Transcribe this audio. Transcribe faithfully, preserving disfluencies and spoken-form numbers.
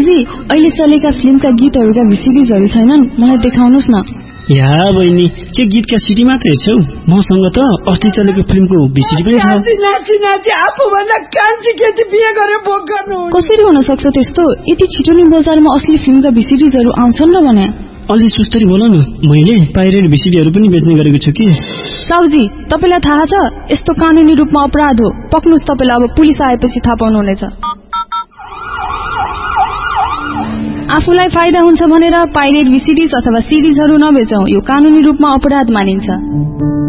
भाउजी अहिले चलेका फिल्मका गीतहरूका भिसिडीजहरू छैनन् मलाई देखाउनुस् न या बहिनी के गीतका सिडी मात्रै छौ मसँग त अस्ति चलेको फिल्मको भिसिडी पनि छ नाची नाची नाची आफूभन्दा कान्छी केटी बिहे गरेर भोग गर्नु कसरी हुन सक्छ त्यस्तो यति छिटो नै बजारमा असली फिल्मका भिसिडीजहरू आउँछन् र भने अलि सुस्तरी बोल न मैले पाइरेट भिसिडीहरू पनि बेच्ने गरेको छु कि साउजी तपाईलाई थाहा छ यस्तो कानुनी रूपमा अपराध हो पक्नुस् तपाईलाई अब पुलिस आएपछि थाहा पाउनु हुनेछ आफूलाई फाइदा हुन्छ भनेर पाइरेट भिसिडीज अथवा सिडीजहरू नबेचौं यो कानुनी रूपमा अपराध मानिन्छ